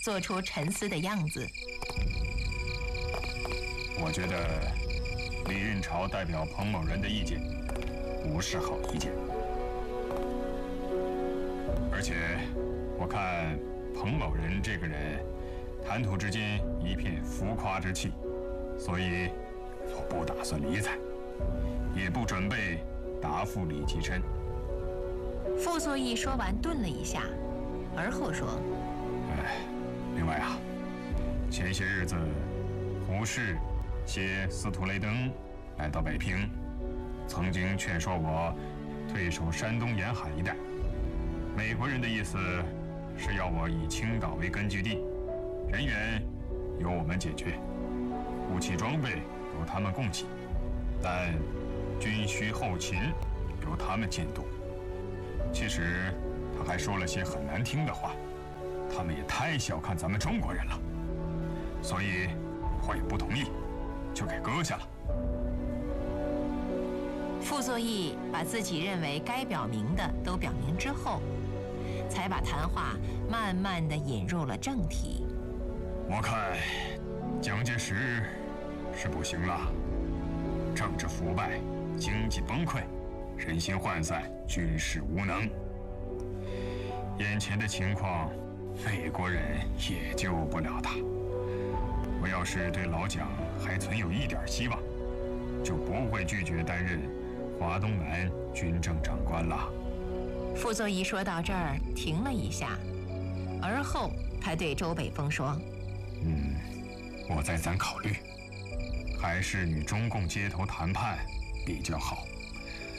做出沉思的样子。 我觉得李运潮代表彭某人的意见不是好意见，而且我看彭某人这个人谈吐之间一片浮夸之气，所以我不打算理睬，也不准备答复李济琛。 傅作义说完顿了一下，而后说： 另外啊，前些日子胡适携司徒雷登来到北平，曾经劝说我退守山东沿海一带。美国人的意思是要我以青岛为根据地，人员由我们解决，武器装备由他们供给，但军需后勤由他们监督。其实他还说了些很难听的话，他们也太小看咱们中国人了，所以我也不同意，就给搁下了。 傅作义把自己认为该表明的都表明之后，才把谈话慢慢地引入了正题。 我看蒋介石是不行了，政治腐败，经济崩溃，人心涣散，军事无能。眼前的情况，美国人也救不了他。我要是对老蒋还存有一点希望，就不会拒绝担任华东南军政长官了。 傅作义说到这儿停了一下，而后他对周北峰说： 我再三考虑，还是与中共接头谈判比较好。